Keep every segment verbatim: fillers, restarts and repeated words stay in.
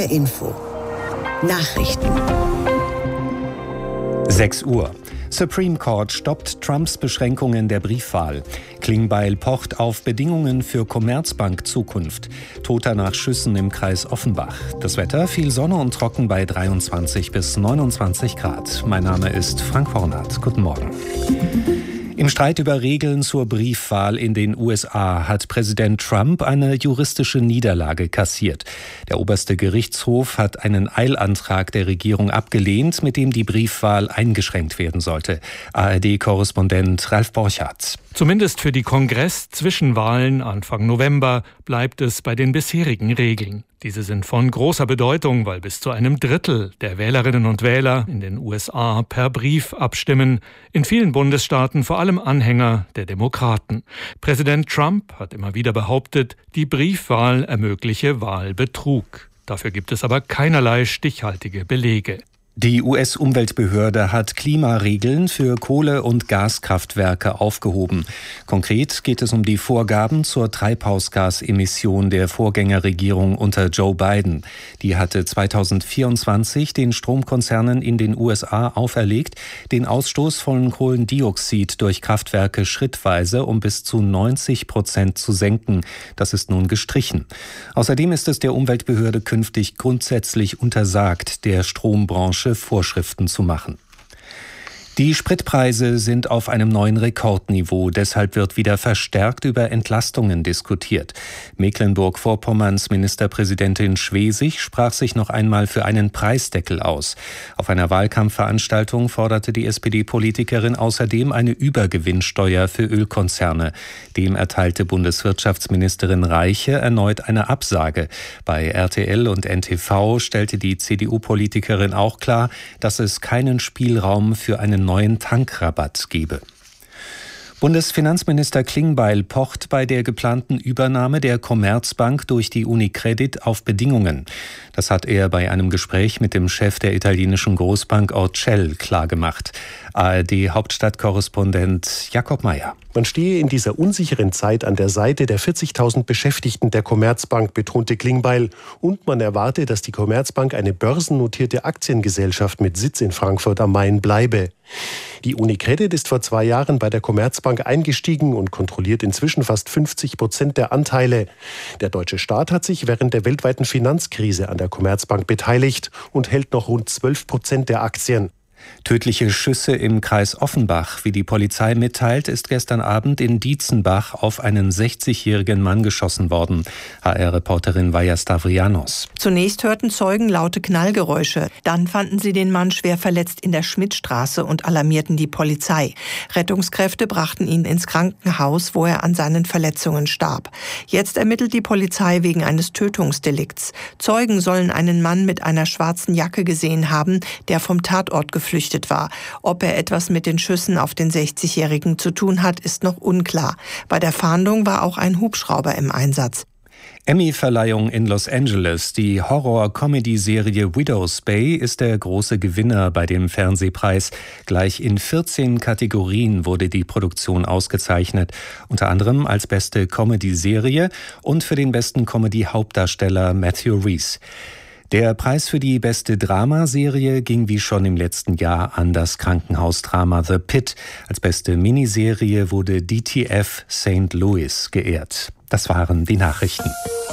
H R Info. Nachrichten. sechs Uhr. Supreme Court stoppt Trumps Beschränkungen der Briefwahl. Klingbeil pocht auf Bedingungen für Commerzbank-Zukunft. Toter nach Schüssen im Kreis Offenbach. Das Wetter: viel Sonne und trocken bei dreiundzwanzig bis neunundzwanzig Grad. Mein Name ist Frank Hornath. Guten Morgen. Im Streit über Regeln zur Briefwahl in den U S A hat Präsident Trump eine juristische Niederlage kassiert. Der oberste Gerichtshof hat einen Eilantrag der Regierung abgelehnt, mit dem die Briefwahl eingeschränkt werden sollte. A R D-Korrespondent Ralf Borchardt. Zumindest für die Kongress-Zwischenwahlen Anfang November bleibt es bei den bisherigen Regeln. Diese sind von großer Bedeutung, weil bis zu einem Drittel der Wählerinnen und Wähler in den U S A per Brief abstimmen. In vielen Bundesstaaten vor allem Anhänger der Demokraten. Präsident Trump hat immer wieder behauptet, die Briefwahl ermögliche Wahlbetrug. Dafür gibt es aber keinerlei stichhaltige Belege. Die U S-Umweltbehörde hat Klimaregeln für Kohle- und Gaskraftwerke aufgehoben. Konkret geht es um die Vorgaben zur Treibhausgasemission der Vorgängerregierung unter Joe Biden. Die hatte zweitausendvierundzwanzig den Stromkonzernen in den U S A auferlegt, den Ausstoß von Kohlendioxid durch Kraftwerke schrittweise um bis zu neunzig Prozent zu senken. Das ist nun gestrichen. Außerdem ist es der Umweltbehörde künftig grundsätzlich untersagt, der Strombranche Vorschriften zu machen. Die Spritpreise sind auf einem neuen Rekordniveau. Deshalb wird wieder verstärkt über Entlastungen diskutiert. Mecklenburg-Vorpommerns Ministerpräsidentin Schwesig sprach sich noch einmal für einen Preisdeckel aus. Auf einer Wahlkampfveranstaltung forderte die S P D-Politikerin außerdem eine Übergewinnsteuer für Ölkonzerne. Dem erteilte Bundeswirtschaftsministerin Reiche erneut eine Absage. Bei R T L und N T V stellte die C D U-Politikerin auch klar, dass es keinen Spielraum für einen neuen Tankrabatt gebe. Bundesfinanzminister Klingbeil pocht bei der geplanten Übernahme der Commerzbank durch die UniCredit auf Bedingungen. Das hat er bei einem Gespräch mit dem Chef der italienischen Großbank Orcel klargemacht. A R D-Hauptstadtkorrespondent Jakob Mayer. Man stehe in dieser unsicheren Zeit an der Seite der vierzigtausend Beschäftigten der Commerzbank, betonte Klingbeil. Und man erwarte, dass die Commerzbank eine börsennotierte Aktiengesellschaft mit Sitz in Frankfurt am Main bleibe. Die UniCredit ist vor zwei Jahren bei der Commerzbank eingestiegen und kontrolliert inzwischen fast fünfzig Prozent der Anteile. Der deutsche Staat hat sich während der weltweiten Finanzkrise an der Commerzbank beteiligt und hält noch rund zwölf Prozent der Aktien. Tödliche Schüsse im Kreis Offenbach. Wie die Polizei mitteilt, ist gestern Abend in Dietzenbach auf einen sechzigjährigen Mann geschossen worden. H R-Reporterin Vaja Stavrianos. Zunächst hörten Zeugen laute Knallgeräusche. Dann fanden sie den Mann schwer verletzt in der Schmidtstraße und alarmierten die Polizei. Rettungskräfte brachten ihn ins Krankenhaus, wo er an seinen Verletzungen starb. Jetzt ermittelt die Polizei wegen eines Tötungsdelikts. Zeugen sollen einen Mann mit einer schwarzen Jacke gesehen haben, der vom Tatort geflüchtet geflüchtet war. Ob er etwas mit den Schüssen auf den sechzigjährigen zu tun hat, ist noch unklar. Bei der Fahndung war auch ein Hubschrauber im Einsatz. Emmy-Verleihung in Los Angeles. Die Horror-Comedy-Serie Widow's Bay ist der große Gewinner bei dem Fernsehpreis. Gleich in vierzehn Kategorien wurde die Produktion ausgezeichnet. Unter anderem als beste Comedy-Serie und für den besten Comedy-Hauptdarsteller Matthew Rhys. Der Preis für die beste Dramaserie ging wie schon im letzten Jahr an das Krankenhausdrama The Pit. Als beste Miniserie wurde D T F Saint Louis geehrt. Das waren die Nachrichten.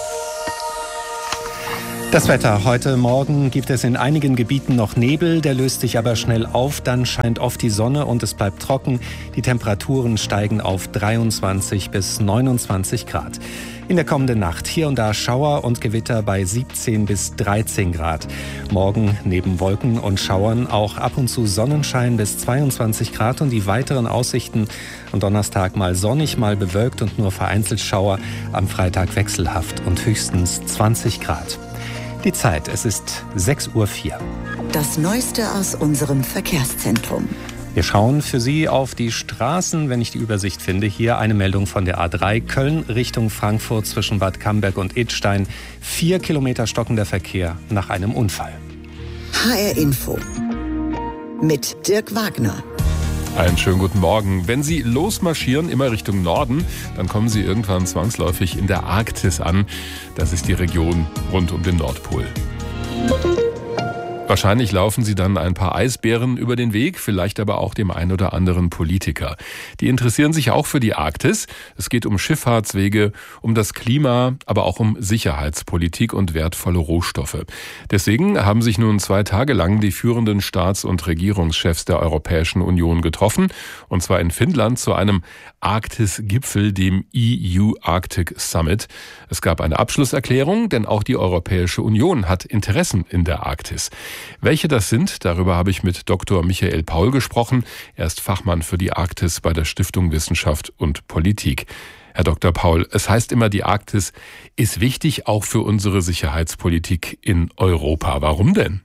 Das Wetter. Heute Morgen gibt es in einigen Gebieten noch Nebel, der löst sich aber schnell auf, dann scheint oft die Sonne und es bleibt trocken. Die Temperaturen steigen auf dreiundzwanzig bis neunundzwanzig Grad. In der kommenden Nacht hier und da Schauer und Gewitter bei siebzehn bis dreizehn Grad. Morgen neben Wolken und Schauern auch ab und zu Sonnenschein bis zweiundzwanzig Grad und die weiteren Aussichten am Donnerstag mal sonnig, mal bewölkt und nur vereinzelt Schauer. Am Freitag wechselhaft und höchstens zwanzig Grad. Die Zeit, es ist sechs Uhr vier. Das Neueste aus unserem Verkehrszentrum. Wir schauen für Sie auf die Straßen, wenn ich die Übersicht finde. Hier eine Meldung von der A drei Köln Richtung Frankfurt zwischen Bad Camberg und Idstein. Vier Kilometer stockender Verkehr nach einem Unfall. H R Info mit Dirk Wagner. Einen schönen guten Morgen. Wenn Sie losmarschieren, immer Richtung Norden, dann kommen Sie irgendwann zwangsläufig in der Arktis an. Das ist die Region rund um den Nordpol. Wahrscheinlich laufen Sie dann ein paar Eisbären über den Weg, vielleicht aber auch dem ein oder anderen Politiker. Die interessieren sich auch für die Arktis. Es geht um Schifffahrtswege, um das Klima, aber auch um Sicherheitspolitik und wertvolle Rohstoffe. Deswegen haben sich nun zwei Tage lang die führenden Staats- und Regierungschefs der Europäischen Union getroffen, und zwar in Finnland zu einem Arktis-Gipfel, dem E U Arctic Summit. Es gab eine Abschlusserklärung, denn auch die Europäische Union hat Interessen in der Arktis. Welche das sind, darüber habe ich mit Doktor Michael Paul gesprochen. Er ist Fachmann für die Arktis bei der Stiftung Wissenschaft und Politik. Herr Doktor Paul, es heißt immer, die Arktis ist wichtig, auch für unsere Sicherheitspolitik in Europa. Warum denn?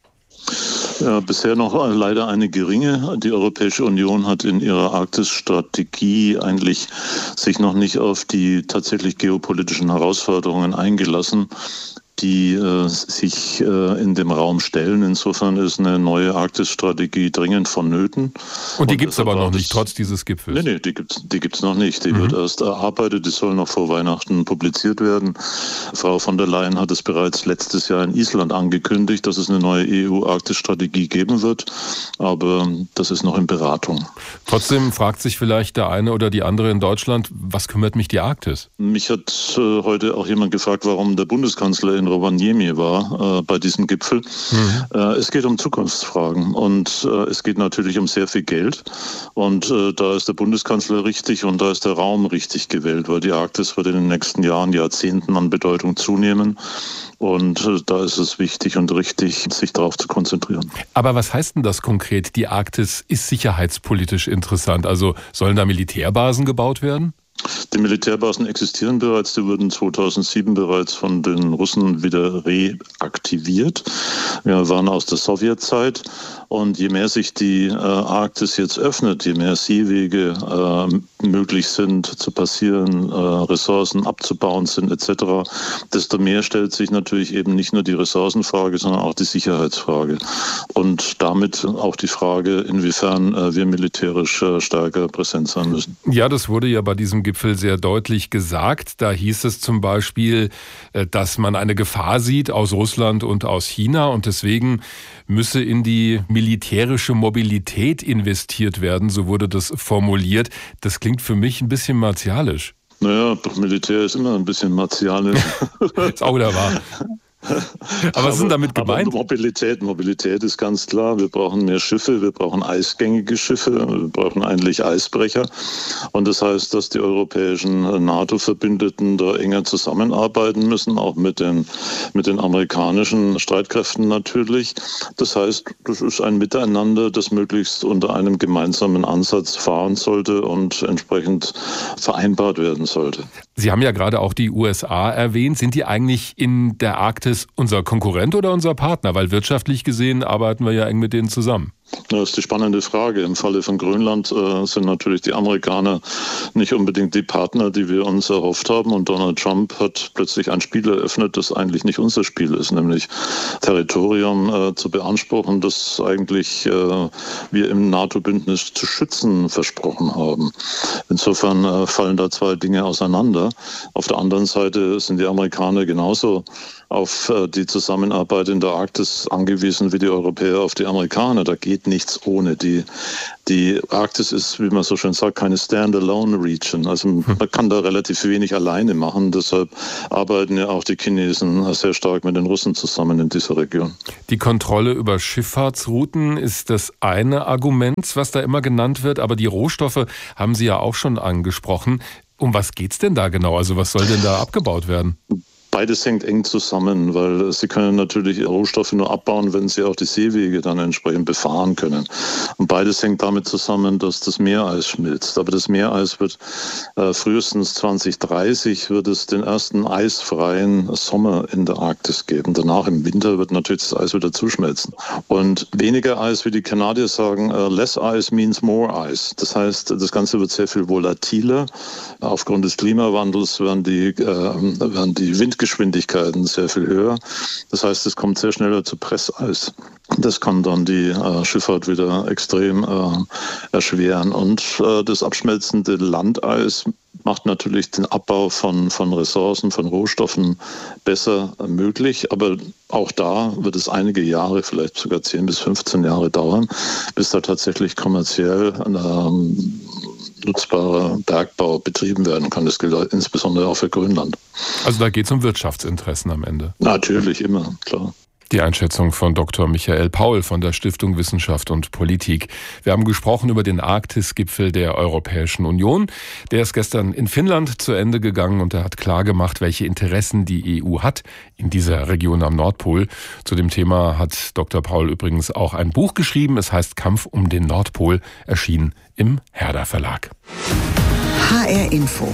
Ja, bisher noch leider eine geringe. Die Europäische Union hat in ihrer Arktis-Strategie eigentlich sich noch nicht auf die tatsächlich geopolitischen Herausforderungen eingelassen, die äh, sich äh, in dem Raum stellen. Insofern ist eine neue Arktis-Strategie dringend vonnöten. Und die gibt es aber noch nicht, trotz dieses Gipfels? Nee, nee, die gibt es die gibt's noch nicht. Die mhm. wird erst erarbeitet, die soll noch vor Weihnachten publiziert werden. Frau von der Leyen hat es bereits letztes Jahr in Island angekündigt, dass es eine neue E U-Arktis-Strategie geben wird. Aber das ist noch in Beratung. Trotzdem fragt sich vielleicht der eine oder die andere in Deutschland, was kümmert mich die Arktis? Mich hat äh, heute auch jemand gefragt, warum der Bundeskanzler in Rovaniemi war äh, bei diesem Gipfel. Mhm. Äh, es geht um Zukunftsfragen und äh, es geht natürlich um sehr viel Geld. Und äh, da ist der Bundeskanzler richtig und da ist der Raum richtig gewählt, weil die Arktis wird in den nächsten Jahren, Jahrzehnten an Bedeutung zunehmen. Und äh, da ist es wichtig und richtig, sich darauf zu konzentrieren. Aber was heißt denn das konkret? Die Arktis ist sicherheitspolitisch interessant. Also sollen da Militärbasen gebaut werden? Die Militärbasen existieren bereits, die wurden zweitausendsieben bereits von den Russen wieder reaktiviert. Wir waren aus der Sowjetzeit und je mehr sich die äh, Arktis jetzt öffnet, je mehr Seewege äh, möglich sind zu passieren, äh, Ressourcen abzubauen sind et cetera, desto mehr stellt sich natürlich eben nicht nur die Ressourcenfrage, sondern auch die Sicherheitsfrage. Und damit auch die Frage, inwiefern äh, wir militärisch äh, stärker präsent sein müssen. Ja, das wurde ja bei diesem Gipfel sehr deutlich gesagt. Da hieß es zum Beispiel, dass man eine Gefahr sieht aus Russland und aus China und deswegen müsse in die militärische Mobilität investiert werden, so wurde das formuliert. Das klingt für mich ein bisschen martialisch. Naja, Militär ist immer ein bisschen martialisch. Ist auch wieder wahr. Aber was ist denn damit gemeint? Aber Mobilität, Mobilität ist ganz klar. Wir brauchen mehr Schiffe, wir brauchen eisgängige Schiffe, wir brauchen eigentlich Eisbrecher. Und das heißt, dass die europäischen NATO-Verbündeten da enger zusammenarbeiten müssen, auch mit den, mit den amerikanischen Streitkräften natürlich. Das heißt, das ist ein Miteinander, das möglichst unter einem gemeinsamen Ansatz fahren sollte und entsprechend vereinbart werden sollte. Sie haben ja gerade auch die U S A erwähnt. Sind die eigentlich in der Arktis unser Konkurrent oder unser Partner? Weil wirtschaftlich gesehen arbeiten wir ja eng mit denen zusammen. Das ist die spannende Frage. Im Falle von Grönland äh, sind natürlich die Amerikaner nicht unbedingt die Partner, die wir uns erhofft haben. Und Donald Trump hat plötzlich ein Spiel eröffnet, das eigentlich nicht unser Spiel ist, nämlich Territorium äh, zu beanspruchen, das eigentlich äh, wir im NATO-Bündnis zu schützen versprochen haben. Insofern äh, fallen da zwei Dinge auseinander. Auf der anderen Seite sind die Amerikaner genauso auf äh, die Zusammenarbeit in der Arktis angewiesen wie die Europäer auf die Amerikaner. Da geht nichts ohne. Die, die Arktis ist, wie man so schön sagt, keine Standalone-Region. Also man kann da relativ wenig alleine machen. Deshalb arbeiten ja auch die Chinesen sehr stark mit den Russen zusammen in dieser Region. Die Kontrolle über Schifffahrtsrouten ist das eine Argument, was da immer genannt wird. Aber die Rohstoffe haben Sie ja auch schon angesprochen. Um was geht's denn da genau? Also was soll denn da abgebaut werden? Beides hängt eng zusammen, weil sie können natürlich Rohstoffe nur abbauen, wenn sie auch die Seewege dann entsprechend befahren können. Und beides hängt damit zusammen, dass das Meereis schmilzt. Aber das Meereis wird äh, frühestens zwanzig dreißig wird es den ersten eisfreien Sommer in der Arktis geben. Danach im Winter wird natürlich das Eis wieder zuschmelzen. Und weniger Eis, wie die Kanadier sagen, uh, less ice means more ice. Das heißt, das Ganze wird sehr viel volatiler. Aufgrund des Klimawandels werden die, äh, werden die Wind Geschwindigkeiten sehr viel höher. Das heißt, es kommt sehr schneller zu Presseis. Das kann dann die äh, Schifffahrt wieder extrem äh, erschweren. Und äh, das abschmelzende Landeis macht natürlich den Abbau von, von Ressourcen, von Rohstoffen besser möglich. Aber auch da wird es einige Jahre, vielleicht sogar zehn bis fünfzehn Jahre dauern, bis da tatsächlich kommerziell ein nutzbarer Bergbau betrieben werden kann. Das gilt insbesondere auch für Grönland. Also da geht es um Wirtschaftsinteressen am Ende. Natürlich, immer, klar. Die Einschätzung von Doktor Michael Paul von der Stiftung Wissenschaft und Politik. Wir haben gesprochen über den Arktis-Gipfel der Europäischen Union. Der ist gestern in Finnland zu Ende gegangen und er hat klargemacht, welche Interessen die E U hat in dieser Region am Nordpol. Zu dem Thema hat Doktor Paul übrigens auch ein Buch geschrieben. Es heißt Kampf um den Nordpol, erschienen im Herder Verlag. H R Info.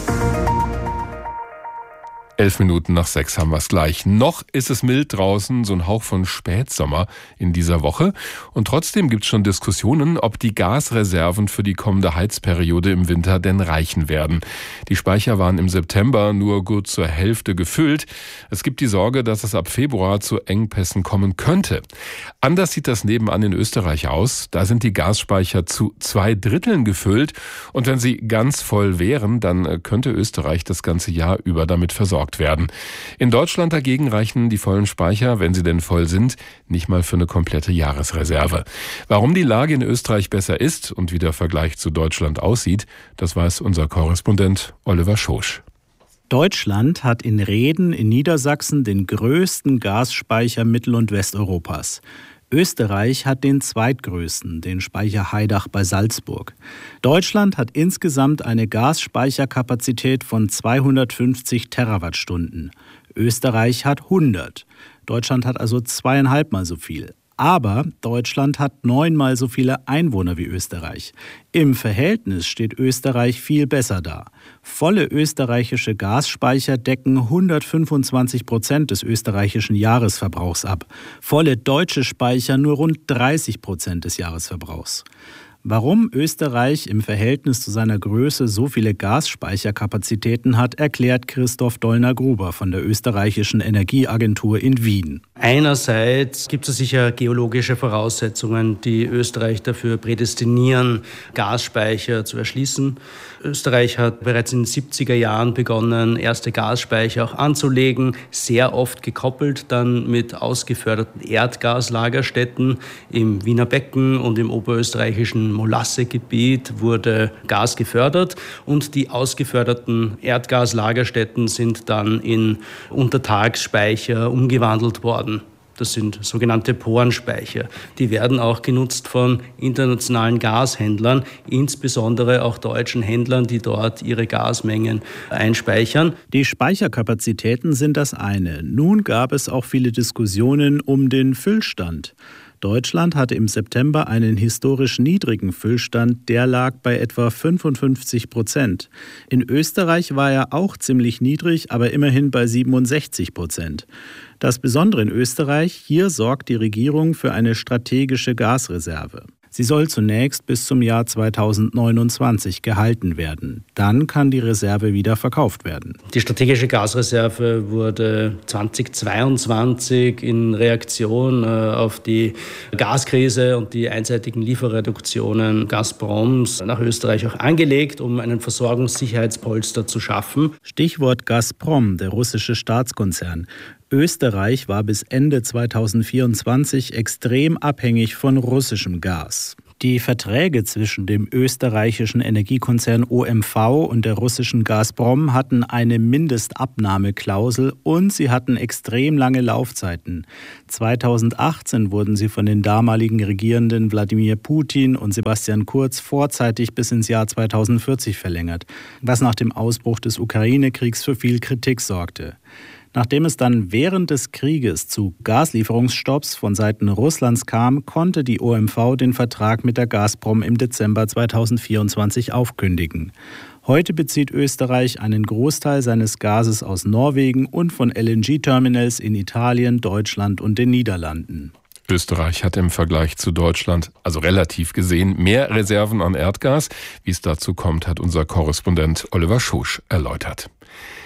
Elf Minuten nach sechs haben wir es gleich. Noch ist es mild draußen, so ein Hauch von Spätsommer in dieser Woche. Und trotzdem gibt es schon Diskussionen, ob die Gasreserven für die kommende Heizperiode im Winter denn reichen werden. Die Speicher waren im September nur gut zur Hälfte gefüllt. Es gibt die Sorge, dass es ab Februar zu Engpässen kommen könnte. Anders sieht das nebenan in Österreich aus. Da sind die Gasspeicher zu zwei Dritteln gefüllt. Und wenn sie ganz voll wären, dann könnte Österreich das ganze Jahr über damit versorgt werden. In Deutschland dagegen reichen die vollen Speicher, wenn sie denn voll sind, nicht mal für eine komplette Jahresreserve. Warum die Lage in Österreich besser ist und wie der Vergleich zu Deutschland aussieht, das weiß unser Korrespondent Oliver Schosch. Deutschland hat in Rheden in Niedersachsen den größten Gasspeicher Mittel- und Westeuropas. Österreich hat den zweitgrößten, den Speicher Haidach bei Salzburg. Deutschland hat insgesamt eine Gasspeicherkapazität von zweihundertfünfzig Terawattstunden. Österreich hat hundert. Deutschland hat also zweieinhalb Mal so viel. Aber Deutschland hat neunmal so viele Einwohner wie Österreich. Im Verhältnis steht Österreich viel besser da. Volle österreichische Gasspeicher decken hundertfünfundzwanzig Prozent des österreichischen Jahresverbrauchs ab. Volle deutsche Speicher nur rund dreißig Prozent des Jahresverbrauchs. Warum Österreich im Verhältnis zu seiner Größe so viele Gasspeicherkapazitäten hat, erklärt Christoph Dollner-Gruber von der österreichischen Energieagentur in Wien. Einerseits gibt es sicher geologische Voraussetzungen, die Österreich dafür prädestinieren, Gasspeicher zu erschließen. Österreich hat bereits in den siebziger Jahren begonnen, erste Gasspeicher auch anzulegen, sehr oft gekoppelt dann mit ausgeförderten Erdgaslagerstätten. Im Wiener Becken und im oberösterreichischen Molassegebiet wurde Gas gefördert und die ausgeförderten Erdgaslagerstätten sind dann in Untertagsspeicher umgewandelt worden. Das sind sogenannte Porenspeicher. Die werden auch genutzt von internationalen Gashändlern, insbesondere auch deutschen Händlern, die dort ihre Gasmengen einspeichern. Die Speicherkapazitäten sind das eine. Nun gab es auch viele Diskussionen um den Füllstand. Deutschland hatte im September einen historisch niedrigen Füllstand, der lag bei etwa fünfundfünfzig Prozent. In Österreich war er auch ziemlich niedrig, aber immerhin bei siebenundsechzig Prozent. Das Besondere in Österreich, hier sorgt die Regierung für eine strategische Gasreserve. Sie soll zunächst bis zum Jahr zweitausendneunundzwanzig gehalten werden. Dann kann die Reserve wieder verkauft werden. Die strategische Gasreserve wurde zweitausendzweiundzwanzig in Reaktion auf die Gaskrise und die einseitigen Lieferreduktionen Gazproms nach Österreich auch angelegt, um einen Versorgungssicherheitspolster zu schaffen. Stichwort Gazprom, der russische Staatskonzern. Österreich war bis Ende zweitausendvierundzwanzig extrem abhängig von russischem Gas. Die Verträge zwischen dem österreichischen Energiekonzern O M V und der russischen Gazprom hatten eine Mindestabnahmeklausel und sie hatten extrem lange Laufzeiten. zweitausendachtzehn wurden sie von den damaligen Regierenden Wladimir Putin und Sebastian Kurz vorzeitig bis ins Jahr zweitausendvierzig verlängert, was nach dem Ausbruch des Ukraine-Kriegs für viel Kritik sorgte. Nachdem es dann während des Krieges zu Gaslieferungsstopps von Seiten Russlands kam, konnte die O M V den Vertrag mit der Gazprom im Dezember zweitausendvierundzwanzig aufkündigen. Heute bezieht Österreich einen Großteil seines Gases aus Norwegen und von L N G-Terminals in Italien, Deutschland und den Niederlanden. Österreich hat im Vergleich zu Deutschland, also relativ gesehen, mehr Reserven an Erdgas. Wie es dazu kommt, hat unser Korrespondent Oliver Schosch erläutert.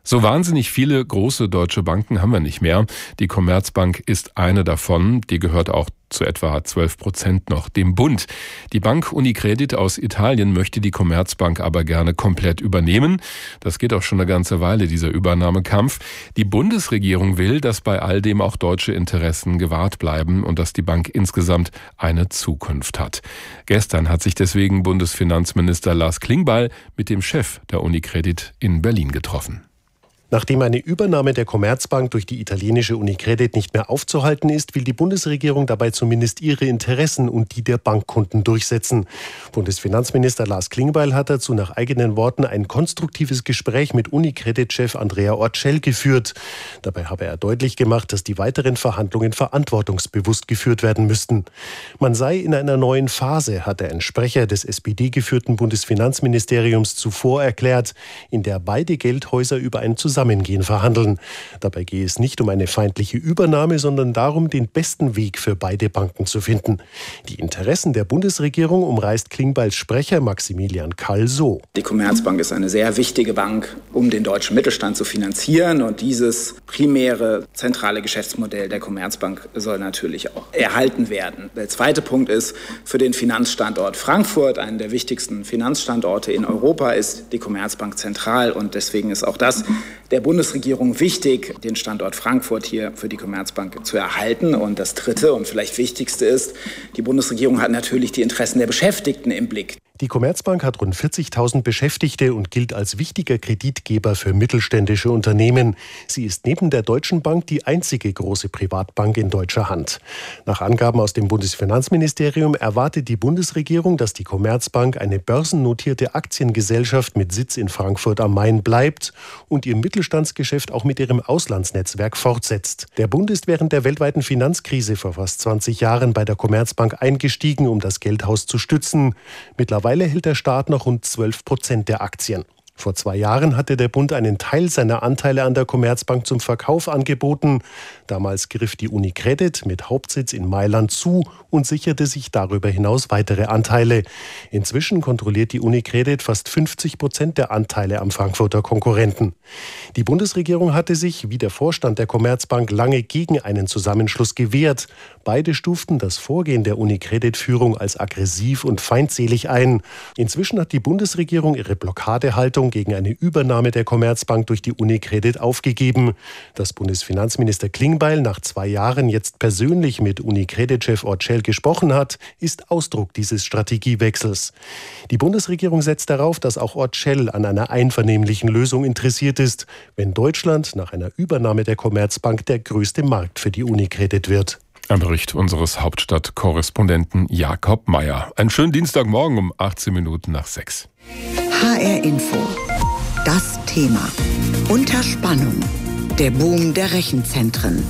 So wahnsinnig viele große deutsche Banken haben wir nicht mehr. Die Commerzbank ist eine davon. Die gehört auch zu etwa zwölf Prozent noch dem Bund. Die Bank Unicredit aus Italien möchte die Commerzbank aber gerne komplett übernehmen. Das geht auch schon eine ganze Weile, dieser Übernahmekampf. Die Bundesregierung will, dass bei all dem auch deutsche Interessen gewahrt bleiben und dass die Bank insgesamt eine Zukunft hat. Gestern hat sich deswegen Bundesfinanzminister Lars Klingbeil mit dem Chef der Unicredit in Berlin getroffen. Nachdem eine Übernahme der Commerzbank durch die italienische Unicredit nicht mehr aufzuhalten ist, will die Bundesregierung dabei zumindest ihre Interessen und die der Bankkunden durchsetzen. Bundesfinanzminister Lars Klingbeil hat dazu nach eigenen Worten ein konstruktives Gespräch mit Unicredit-Chef Andrea Orcel geführt. Dabei habe er deutlich gemacht, dass die weiteren Verhandlungen verantwortungsbewusst geführt werden müssten. Man sei in einer neuen Phase, hatte ein Sprecher des S P D-geführten Bundesfinanzministeriums zuvor erklärt, in der beide Geldhäuser über ein Zusammenhang Zusammengehen verhandeln. Dabei gehe es nicht um eine feindliche Übernahme, sondern darum, den besten Weg für beide Banken zu finden. Die Interessen der Bundesregierung umreißt Klingbeils Sprecher Maximilian Kall so. Die Commerzbank ist eine sehr wichtige Bank, um den deutschen Mittelstand zu finanzieren. Und dieses primäre, zentrale Geschäftsmodell der Commerzbank soll natürlich auch erhalten werden. Der zweite Punkt ist, für den Finanzstandort Frankfurt, einen der wichtigsten Finanzstandorte in Europa, ist die Commerzbank zentral. Und deswegen ist auch das der Bundesregierung wichtig, den Standort Frankfurt hier für die Commerzbank zu erhalten. Und das Dritte und vielleicht Wichtigste ist, die Bundesregierung hat natürlich die Interessen der Beschäftigten im Blick. Die Commerzbank hat rund vierzigtausend Beschäftigte und gilt als wichtiger Kreditgeber für mittelständische Unternehmen. Sie ist neben der Deutschen Bank die einzige große Privatbank in deutscher Hand. Nach Angaben aus dem Bundesfinanzministerium erwartet die Bundesregierung, dass die Commerzbank eine börsennotierte Aktiengesellschaft mit Sitz in Frankfurt am Main bleibt und ihr Mittelstandsgeschäft auch mit ihrem Auslandsnetzwerk fortsetzt. Der Bund ist während der weltweiten Finanzkrise vor fast zwanzig Jahren bei der Commerzbank eingestiegen, um das Geldhaus zu stützen. Mittlerweile hält der Staat noch rund zwölf Prozent der Aktien. Vor zwei Jahren hatte der Bund einen Teil seiner Anteile an der Commerzbank zum Verkauf angeboten. Damals griff die Unicredit mit Hauptsitz in Mailand zu und sicherte sich darüber hinaus weitere Anteile. Inzwischen kontrolliert die Unicredit fast fünfzig Prozent der Anteile am Frankfurter Konkurrenten. Die Bundesregierung hatte sich, wie der Vorstand der Commerzbank, lange gegen einen Zusammenschluss gewehrt. Beide stuften das Vorgehen der Unicredit-Führung als aggressiv und feindselig ein. Inzwischen hat die Bundesregierung ihre Blockadehaltung gegen eine Übernahme der Commerzbank durch die Unicredit aufgegeben. Dass Bundesfinanzminister Klingbeil nach zwei Jahren jetzt persönlich mit Unicredit-Chef Orcel gesprochen hat, ist Ausdruck dieses Strategiewechsels. Die Bundesregierung setzt darauf, dass auch Orcel an einer einvernehmlichen Lösung interessiert ist, wenn Deutschland nach einer Übernahme der Commerzbank der größte Markt für die Unicredit wird. Ein Bericht unseres Hauptstadtkorrespondenten Jakob Mayer. Einen schönen Dienstagmorgen um achtzehn Minuten nach sechs. H R Info. Das Thema. Unter Spannung. Der Boom der Rechenzentren.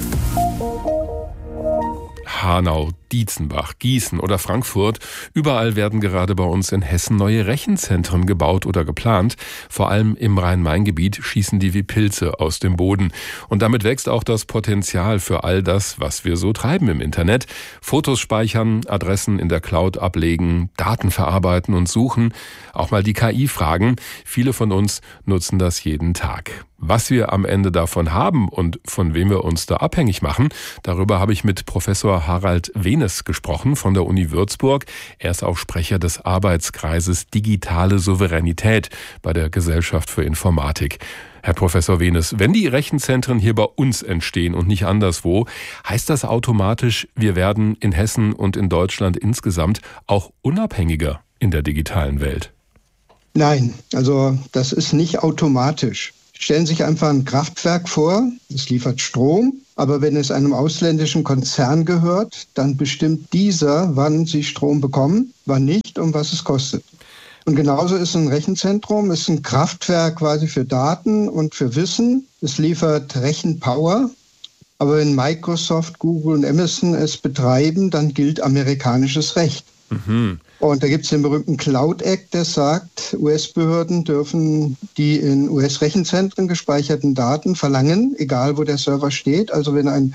Hanau, Dietzenbach, Gießen oder Frankfurt. Überall werden gerade bei uns in Hessen neue Rechenzentren gebaut oder geplant. Vor allem im Rhein-Main-Gebiet schießen die wie Pilze aus dem Boden. Und damit wächst auch das Potenzial für all das, was wir so treiben im Internet. Fotos speichern, Adressen in der Cloud ablegen, Daten verarbeiten und suchen. Auch mal die K I fragen. Viele von uns nutzen das jeden Tag. Was wir am Ende davon haben und von wem wir uns da abhängig machen, darüber habe ich mit Professor Harald Wehnes gesprochen von der Uni Würzburg. Er ist auch Sprecher des Arbeitskreises Digitale Souveränität bei der Gesellschaft für Informatik. Herr Professor Wehnes, wenn die Rechenzentren hier bei uns entstehen und nicht anderswo, heißt das automatisch, wir werden in Hessen und in Deutschland insgesamt auch unabhängiger in der digitalen Welt? Nein, also das ist nicht automatisch. Stellen Sie sich einfach ein Kraftwerk vor, es liefert Strom, aber wenn es einem ausländischen Konzern gehört, dann bestimmt dieser, wann Sie Strom bekommen, wann nicht und was es kostet. Und genauso ist ein Rechenzentrum, ist ein Kraftwerk quasi für Daten und für Wissen. Es liefert Rechenpower, aber wenn Microsoft, Google und Amazon es betreiben, dann gilt amerikanisches Recht. Mhm. Und da gibt es den berühmten Cloud Act, der sagt, U S-Behörden dürfen die in U S-Rechenzentren gespeicherten Daten verlangen, egal wo der Server steht. Also wenn ein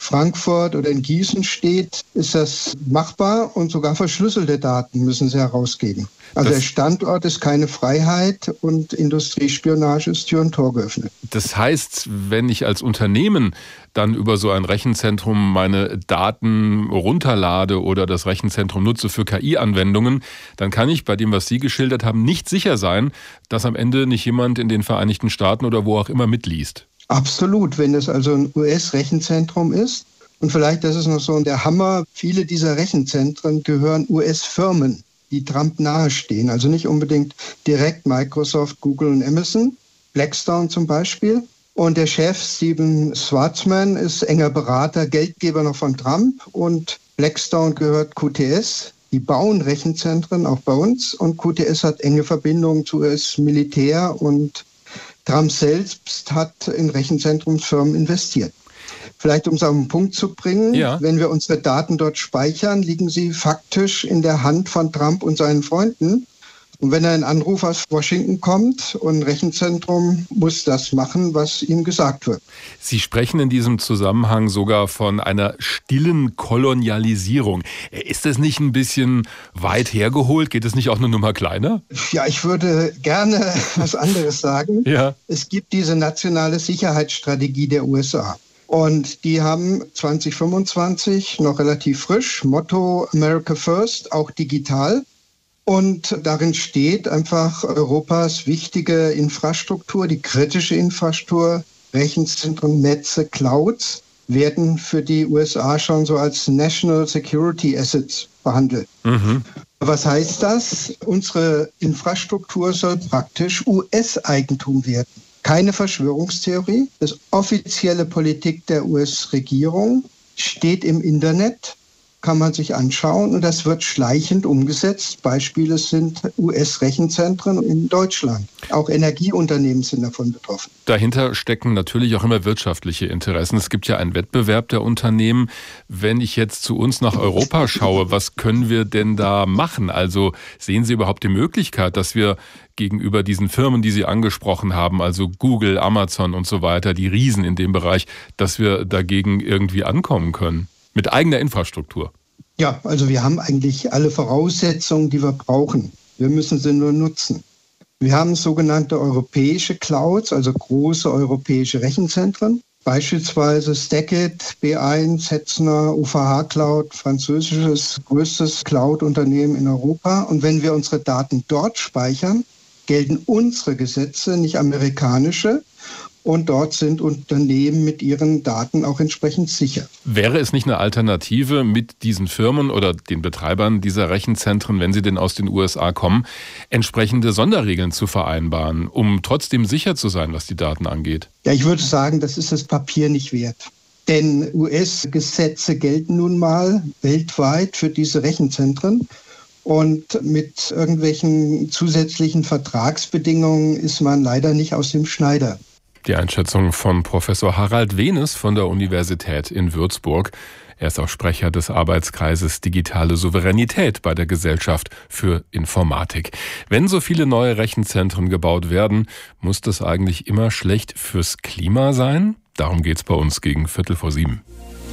Frankfurt oder in Gießen steht, ist das machbar und sogar verschlüsselte Daten müssen sie herausgeben. Also das, der Standort ist keine Freiheit und Industriespionage ist Tür und Tor geöffnet. Das heißt, wenn ich als Unternehmen dann über so ein Rechenzentrum meine Daten runterlade oder das Rechenzentrum nutze für K I-Anwendungen, dann kann ich bei dem, was Sie geschildert haben, nicht sicher sein, dass am Ende nicht jemand in den Vereinigten Staaten oder wo auch immer mitliest. Absolut, wenn es also ein U S-Rechenzentrum ist. Und vielleicht, das ist noch so der Hammer, viele dieser Rechenzentren gehören U S-Firmen, die Trump nahestehen. Also nicht unbedingt direkt Microsoft, Google und Amazon, Blackstone zum Beispiel. Und der Chef Steven Schwarzman ist enger Berater, Geldgeber noch von Trump. Und Blackstone gehört Q T S. Die bauen Rechenzentren auch bei uns. Und Q T S hat enge Verbindungen zu U S-Militär. Und Trump selbst hat in Rechenzentrumsfirmen investiert. Vielleicht, um es auf den Punkt zu bringen, ja. Wenn wir unsere Daten dort speichern, liegen sie faktisch in der Hand von Trump und seinen Freunden. Und wenn ein Anruf aus Washington kommt und ein Rechenzentrum muss das machen, was ihm gesagt wird. Sie sprechen in diesem Zusammenhang sogar von einer stillen Kolonialisierung. Ist das nicht ein bisschen weit hergeholt? Geht es nicht auch eine Nummer kleiner? Ja, ich würde gerne was anderes sagen. Ja. Es gibt diese nationale Sicherheitsstrategie der U S A. Und die haben zwanzig fünfundzwanzig noch relativ frisch, Motto America First, auch digital. Und darin steht einfach Europas wichtige Infrastruktur, die kritische Infrastruktur, Rechenzentren, Netze, Clouds, werden für die U S A schon so als National Security Assets behandelt. Mhm. Was heißt das? Unsere Infrastruktur soll praktisch U S-Eigentum werden. Keine Verschwörungstheorie. Das offizielle Politik der U S-Regierung steht im Internet, kann man sich anschauen und das wird schleichend umgesetzt. Beispiele sind U S-Rechenzentren in Deutschland. Auch Energieunternehmen sind davon betroffen. Dahinter stecken natürlich auch immer wirtschaftliche Interessen. Es gibt ja einen Wettbewerb der Unternehmen. Wenn ich jetzt zu uns nach Europa schaue, was können wir denn da machen? Also sehen Sie überhaupt die Möglichkeit, dass wir gegenüber diesen Firmen, die Sie angesprochen haben, also Google, Amazon und so weiter, die Riesen in dem Bereich, dass wir dagegen irgendwie ankommen können? Mit eigener Infrastruktur. Ja, also wir haben eigentlich alle Voraussetzungen, die wir brauchen. Wir müssen sie nur nutzen. Wir haben sogenannte europäische Clouds, also große europäische Rechenzentren. Beispielsweise Stackit, B eins, Hetzner, U V H Cloud, französisches größtes Cloud-Unternehmen in Europa. Und wenn wir unsere Daten dort speichern, gelten unsere Gesetze, nicht amerikanische. Und dort sind Unternehmen mit ihren Daten auch entsprechend sicher. Wäre es nicht eine Alternative, mit diesen Firmen oder den Betreibern dieser Rechenzentren, wenn sie denn aus den U S A kommen, entsprechende Sonderregeln zu vereinbaren, um trotzdem sicher zu sein, was die Daten angeht? Ja, ich würde sagen, das ist das Papier nicht wert. Denn U S-Gesetze gelten nun mal weltweit für diese Rechenzentren. Und mit irgendwelchen zusätzlichen Vertragsbedingungen ist man leider nicht aus dem Schneider. Die Einschätzung von Professor Harald Wehnes von der Universität in Würzburg. Er ist auch Sprecher des Arbeitskreises Digitale Souveränität bei der Gesellschaft für Informatik. Wenn so viele neue Rechenzentren gebaut werden, muss das eigentlich immer schlecht fürs Klima sein? Darum geht's bei uns gegen Viertel vor sieben.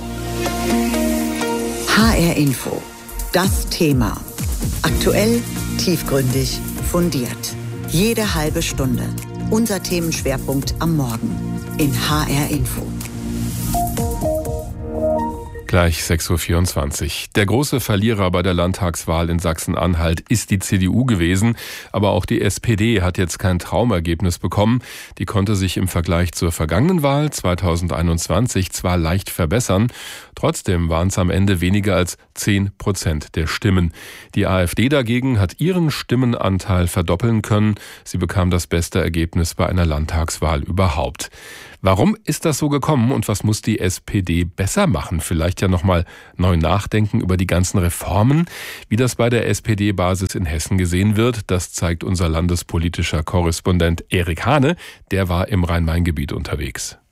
H R Info. Das Thema. Aktuell, tiefgründig, fundiert. Jede halbe Stunde. Unser Themenschwerpunkt am Morgen in H R Info. Gleich sechs Uhr vierundzwanzig. Der große Verlierer bei der Landtagswahl in Sachsen-Anhalt ist die C D U gewesen. Aber auch die S P D hat jetzt kein Traumergebnis bekommen. Die konnte sich im Vergleich zur vergangenen Wahl zweitausendeinundzwanzig zwar leicht verbessern. Trotzdem waren es am Ende weniger als zehn Prozent der Stimmen. Die AfD dagegen hat ihren Stimmenanteil verdoppeln können. Sie bekam das beste Ergebnis bei einer Landtagswahl überhaupt. Warum ist das so gekommen und was muss die S P D besser machen? Vielleicht ja nochmal neu nachdenken über die ganzen Reformen. Wie das bei der S P D-Basis in Hessen gesehen wird, das zeigt unser landespolitischer Korrespondent Erik Hane. Der war im Rhein-Main-Gebiet unterwegs.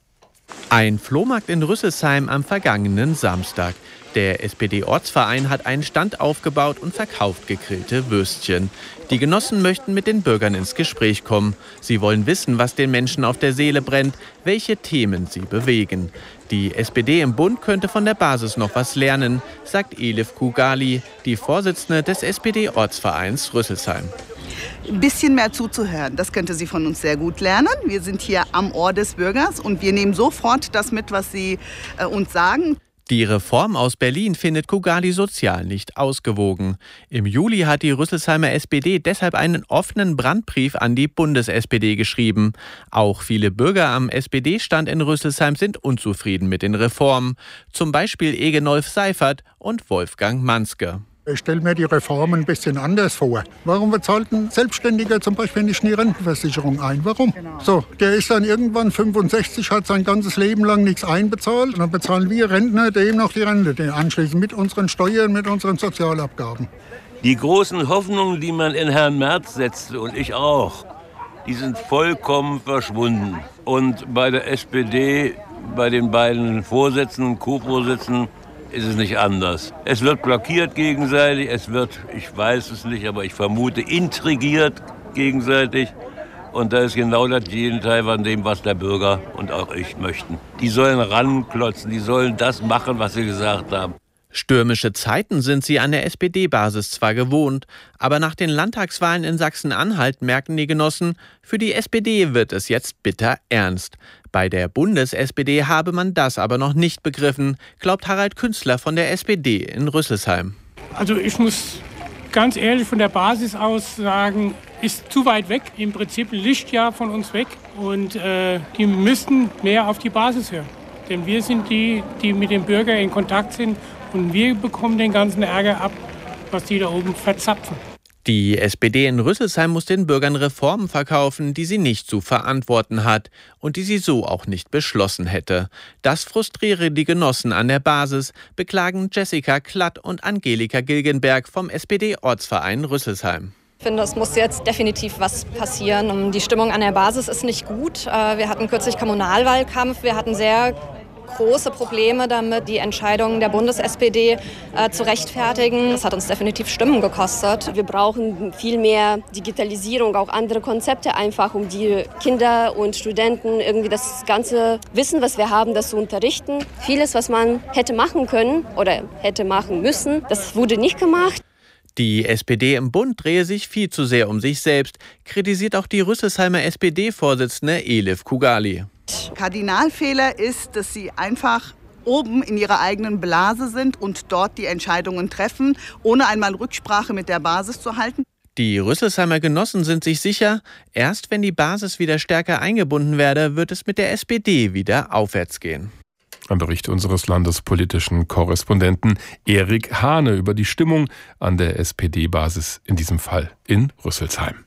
Ein Flohmarkt in Rüsselsheim am vergangenen Samstag. Der S P D-Ortsverein hat einen Stand aufgebaut und verkauft gegrillte Würstchen. Die Genossen möchten mit den Bürgern ins Gespräch kommen. Sie wollen wissen, was den Menschen auf der Seele brennt, welche Themen sie bewegen. Die S P D im Bund könnte von der Basis noch was lernen, sagt Elif Kugali, die Vorsitzende des S P D-Ortsvereins Rüsselsheim. Ein bisschen mehr zuzuhören, das könnte sie von uns sehr gut lernen. Wir sind hier am Ohr des Bürgers und wir nehmen sofort das mit, was sie äh, uns sagen. Die Reform aus Berlin findet Kugali sozial nicht ausgewogen. Im Juli hat die Rüsselsheimer S P D deshalb einen offenen Brandbrief an die Bundes-S P D geschrieben. Auch viele Bürger am S P D-Stand in Rüsselsheim sind unzufrieden mit den Reformen. Zum Beispiel Egenolf Seifert und Wolfgang Manske. Ich stelle mir die Reformen ein bisschen anders vor. Warum bezahlt ein Selbstständiger zum Beispiel nicht eine Rentenversicherung ein? Warum? Genau. So, der ist dann irgendwann fünfundsechzig, hat sein ganzes Leben lang nichts einbezahlt. Und dann bezahlen wir Rentner dem noch die Rente, den anschließend mit unseren Steuern, mit unseren Sozialabgaben. Die großen Hoffnungen, die man in Herrn Merz setzte, und ich auch, die sind vollkommen verschwunden. Und bei der S P D, bei den beiden Vorsitzenden und Co-Vorsitzenden, ist es nicht anders. Es wird blockiert gegenseitig, es wird, ich weiß es nicht, aber ich vermute, intrigiert gegenseitig. Und da ist genau das Gegenteil von dem, was der Bürger und auch ich möchten. Die sollen ranklotzen, die sollen das machen, was sie gesagt haben. Stürmische Zeiten sind sie an der S P D-Basis zwar gewohnt, aber nach den Landtagswahlen in Sachsen-Anhalt merken die Genossen, für die S P D wird es jetzt bitter ernst. Bei der Bundes-S P D habe man das aber noch nicht begriffen, glaubt Harald Künstler von der S P D in Rüsselsheim. Also ich muss ganz ehrlich von der Basis aus sagen, ist zu weit weg, im Prinzip Lichtjahr von uns weg. Und äh, die müssten mehr auf die Basis hören. Denn wir sind die, die mit dem Bürger in Kontakt sind. Und wir bekommen den ganzen Ärger ab, was die da oben verzapfen. Die S P D in Rüsselsheim muss den Bürgern Reformen verkaufen, die sie nicht zu verantworten hat und die sie so auch nicht beschlossen hätte. Das frustriere die Genossen an der Basis, beklagen Jessica Klatt und Angelika Gilgenberg vom S P D-Ortsverein Rüsselsheim. Ich finde, es muss jetzt definitiv was passieren. Die Stimmung an der Basis ist nicht gut. Wir hatten kürzlich Kommunalwahlkampf, wir hatten sehr große Probleme damit, die Entscheidungen der Bundes-S P D äh, zu rechtfertigen. Das hat uns definitiv Stimmen gekostet. Wir brauchen viel mehr Digitalisierung, auch andere Konzepte einfach, um die Kinder und Studenten irgendwie das ganze Wissen, was wir haben, das zu unterrichten. Vieles, was man hätte machen können oder hätte machen müssen, das wurde nicht gemacht. Die S P D im Bund drehe sich viel zu sehr um sich selbst, kritisiert auch die Rüsselsheimer S P D-Vorsitzende Elif Kugali. Kardinalfehler ist, dass sie einfach oben in ihrer eigenen Blase sind und dort die Entscheidungen treffen, ohne einmal Rücksprache mit der Basis zu halten. Die Rüsselsheimer Genossen sind sich sicher, erst wenn die Basis wieder stärker eingebunden werde, wird es mit der S P D wieder aufwärts gehen. Ein Bericht unseres landespolitischen Korrespondenten Erik Hahne über die Stimmung an der S P D-Basis, in diesem Fall in Rüsselsheim.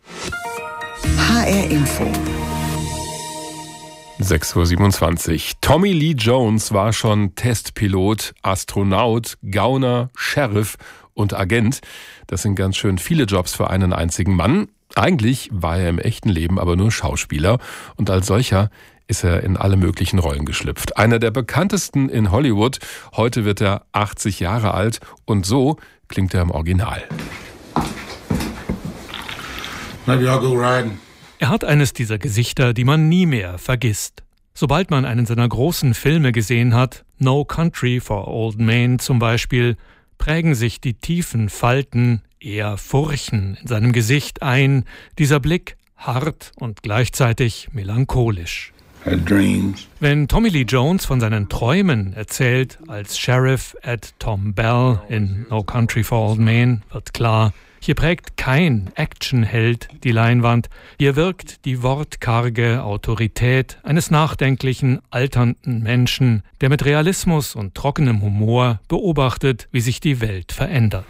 H R Info. sechs Uhr siebenundzwanzig. Tommy Lee Jones war schon Testpilot, Astronaut, Gauner, Sheriff und Agent. Das sind ganz schön viele Jobs für einen einzigen Mann. Eigentlich war er im echten Leben aber nur Schauspieler und als solcher ist er in alle möglichen Rollen geschlüpft. Einer der bekanntesten in Hollywood. Heute wird er achtzig Jahre alt und so klingt er im Original. Maybe I'll go riding. Er hat eines dieser Gesichter, die man nie mehr vergisst. Sobald man einen seiner großen Filme gesehen hat, No Country for Old Men zum Beispiel, prägen sich die tiefen Falten, eher Furchen in seinem Gesicht ein, dieser Blick hart und gleichzeitig melancholisch. Wenn Tommy Lee Jones von seinen Träumen erzählt, als Sheriff Ed Tom Bell in No Country for Old Men, wird klar, hier prägt kein Actionheld die Leinwand, hier wirkt die wortkarge Autorität eines nachdenklichen, alternden Menschen, der mit Realismus und trockenem Humor beobachtet, wie sich die Welt verändert.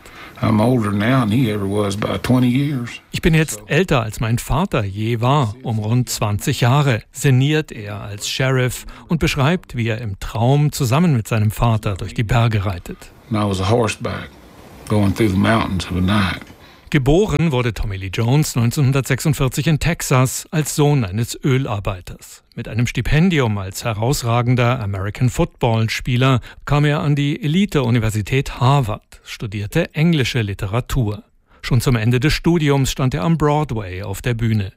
Ich bin jetzt älter, als mein Vater je war, um rund zwanzig Jahre, sinniert er als Sheriff und beschreibt, wie er im Traum zusammen mit seinem Vater durch die Berge reitet. Geboren wurde Tommy Lee Jones neunzehnhundertsechsundvierzig in Texas als Sohn eines Ölarbeiters. Mit einem Stipendium als herausragender American-Football-Spieler kam er an die Elite-Universität Harvard, studierte englische Literatur. Schon zum Ende des Studiums stand er am Broadway auf der Bühne.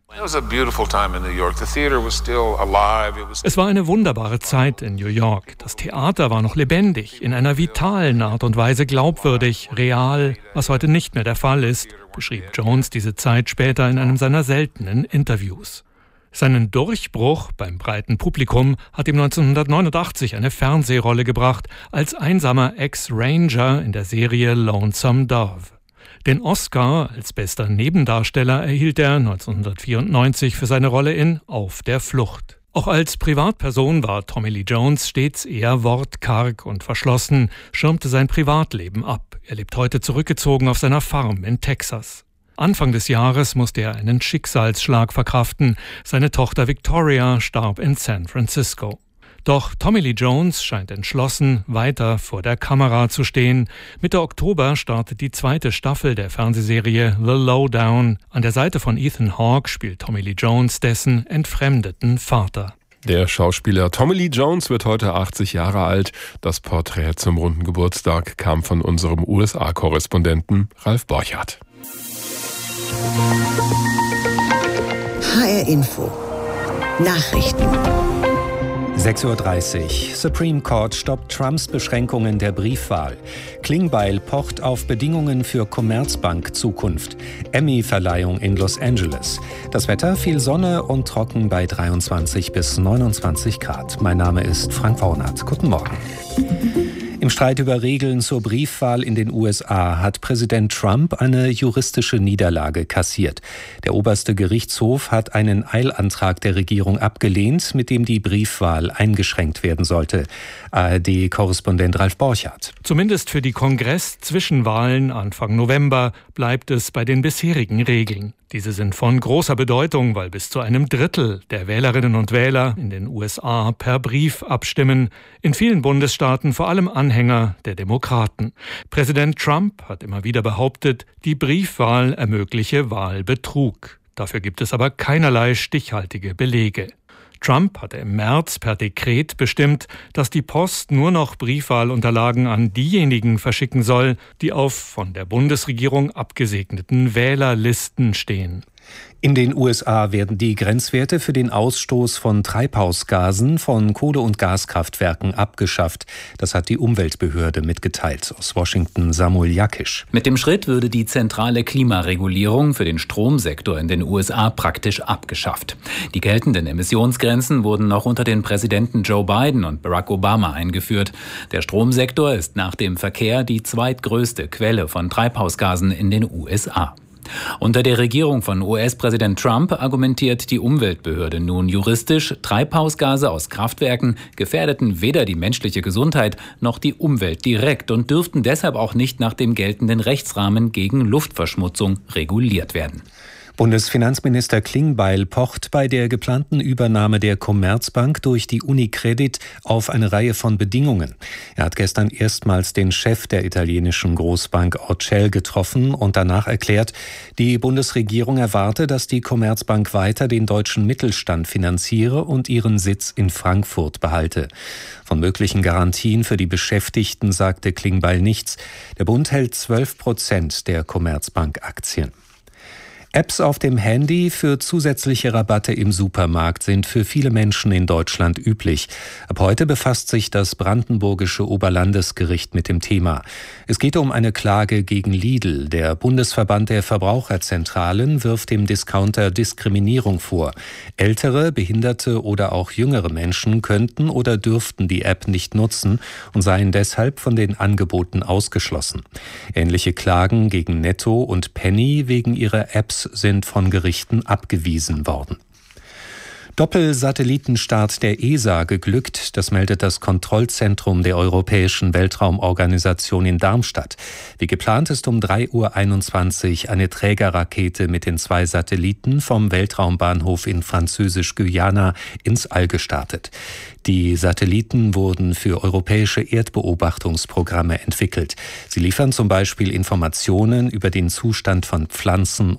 Es war eine wunderbare Zeit in New York. Das Theater war noch lebendig, in einer vitalen Art und Weise glaubwürdig, real, was heute nicht mehr der Fall ist, beschrieb Jones diese Zeit später in einem seiner seltenen Interviews. Seinen Durchbruch beim breiten Publikum hat ihm neunzehnhundertneunundachtzig eine Fernsehrolle gebracht, als einsamer Ex-Ranger in der Serie Lonesome Dove. Den Oscar als bester Nebendarsteller erhielt er neunzehnhundertvierundneunzig für seine Rolle in Auf der Flucht. Auch als Privatperson war Tommy Lee Jones stets eher wortkarg und verschlossen, schirmte sein Privatleben ab. Er lebt heute zurückgezogen auf seiner Farm in Texas. Anfang des Jahres musste er einen Schicksalsschlag verkraften. Seine Tochter Victoria starb in San Francisco. Doch Tommy Lee Jones scheint entschlossen, weiter vor der Kamera zu stehen. Mitte Oktober startet die zweite Staffel der Fernsehserie The Lowdown. An der Seite von Ethan Hawke spielt Tommy Lee Jones dessen entfremdeten Vater. Der Schauspieler Tommy Lee Jones wird heute achtzig Jahre alt. Das Porträt zum runden Geburtstag kam von unserem U S A-Korrespondenten Ralf Borchardt. H R Info Nachrichten. sechs Uhr dreißig. Supreme Court stoppt Trumps Beschränkungen der Briefwahl. Klingbeil pocht auf Bedingungen für Commerzbank-Zukunft. Emmy-Verleihung in Los Angeles. Das Wetter: viel Sonne und trocken bei dreiundzwanzig bis neunundzwanzig Grad. Mein Name ist Frank Waunert. Guten Morgen. Im Streit über Regeln zur Briefwahl in den U S A hat Präsident Trump eine juristische Niederlage kassiert. Der oberste Gerichtshof hat einen Eilantrag der Regierung abgelehnt, mit dem die Briefwahl eingeschränkt werden sollte. A R D-Korrespondent Ralf Borchardt. Zumindest für die Kongress-Zwischenwahlen Anfang November bleibt es bei den bisherigen Regeln. Diese sind von großer Bedeutung, weil bis zu einem Drittel der Wählerinnen und Wähler in den U S A per Brief abstimmen. In vielen Bundesstaaten vor allem Anhänger der Demokraten. Präsident Trump hat immer wieder behauptet, die Briefwahl ermögliche Wahlbetrug. Dafür gibt es aber keinerlei stichhaltige Belege. Trump hatte im März per Dekret bestimmt, dass die Post nur noch Briefwahlunterlagen an diejenigen verschicken soll, die auf von der Bundesregierung abgesegneten Wählerlisten stehen. In den U S A werden die Grenzwerte für den Ausstoß von Treibhausgasen von Kohle- und Gaskraftwerken abgeschafft. Das hat die Umweltbehörde mitgeteilt. Aus Washington Samuel Jakisch. Mit dem Schritt würde die zentrale Klimaregulierung für den Stromsektor in den U S A praktisch abgeschafft. Die geltenden Emissionsgrenzen wurden noch unter den Präsidenten Joe Biden und Barack Obama eingeführt. Der Stromsektor ist nach dem Verkehr die zweitgrößte Quelle von Treibhausgasen in den U S A. Unter der Regierung von U S-Präsident Trump argumentiert die Umweltbehörde nun juristisch, Treibhausgase aus Kraftwerken gefährdeten weder die menschliche Gesundheit noch die Umwelt direkt und dürften deshalb auch nicht nach dem geltenden Rechtsrahmen gegen Luftverschmutzung reguliert werden. Bundesfinanzminister Klingbeil pocht bei der geplanten Übernahme der Commerzbank durch die UniCredit auf eine Reihe von Bedingungen. Er hat gestern erstmals den Chef der italienischen Großbank Orcel getroffen und danach erklärt, die Bundesregierung erwarte, dass die Commerzbank weiter den deutschen Mittelstand finanziere und ihren Sitz in Frankfurt behalte. Von möglichen Garantien für die Beschäftigten sagte Klingbeil nichts. Der Bund hält zwölf Prozent der Commerzbank-Aktien. Apps auf dem Handy für zusätzliche Rabatte im Supermarkt sind für viele Menschen in Deutschland üblich. Ab heute befasst sich das brandenburgische Oberlandesgericht mit dem Thema. Es geht um eine Klage gegen Lidl. Der Bundesverband der Verbraucherzentralen wirft dem Discounter Diskriminierung vor. Ältere, behinderte oder auch jüngere Menschen könnten oder dürften die App nicht nutzen und seien deshalb von den Angeboten ausgeschlossen. Ähnliche Klagen gegen Netto und Penny wegen ihrer Apps sind von Gerichten abgewiesen worden. Doppelsatellitenstart der E S A geglückt, das meldet das Kontrollzentrum der Europäischen Weltraumorganisation in Darmstadt. Wie geplant ist um drei Uhr einundzwanzig eine Trägerrakete mit den zwei Satelliten vom Weltraumbahnhof in Französisch-Guyana ins All gestartet. Die Satelliten wurden für europäische Erdbeobachtungsprogramme entwickelt. Sie liefern zum Beispiel Informationen über den Zustand von Pflanzen